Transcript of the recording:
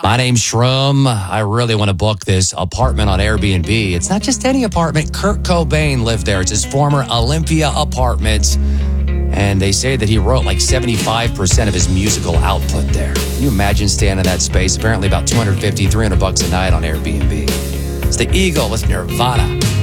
My name's Shroom. I really want to book this apartment on Airbnb. It's not just any apartment. Kurt Cobain lived there. It's his former Olympia apartment. And they say that he wrote like 75% of his musical output there. Can you imagine staying in that space? Apparently about $250, $300 a night on Airbnb. It's the Eagle with Nirvana.